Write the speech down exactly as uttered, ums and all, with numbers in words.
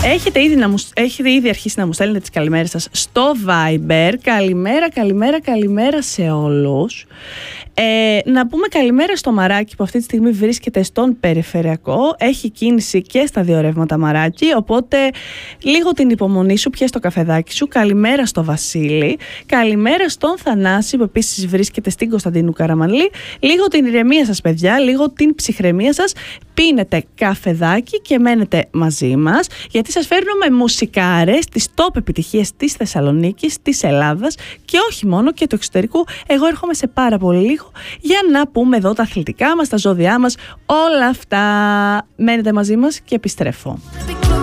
Έχετε ήδη, να μου, έχετε ήδη αρχίσει να μου στέλνετε τις καλημέρες σας στο Viber. Καλημέρα, καλημέρα, καλημέρα σε όλους. Ε, να πούμε καλημέρα στο Μαράκι που αυτή τη στιγμή βρίσκεται στον περιφερειακό. Έχει κίνηση και στα δύο ρεύματα, Μαράκι, οπότε λίγο την υπομονή σου, πιες το καφεδάκι σου. Καλημέρα στο Βασίλη. Καλημέρα στον Θανάση που επίσης βρίσκεται στην Κωνσταντίνου Καραμανλή. Λίγο την ηρεμία σας, παιδιά, λίγο την ψυχραιμία σας. Πίνετε καφεδάκι και μένετε μαζί μας, γιατί σας φέρνουμε μουσικάρες, τις top επιτυχίες της Θεσσαλονίκης, της Ελλάδας και όχι μόνο, και του εξωτερικού. Εγώ έρχομαι σε πάρα πολύ λίγο για να πούμε εδώ τα αθλητικά μας, τα ζώδιά μας, όλα αυτά. Μένετε μαζί μας και επιστρέφω.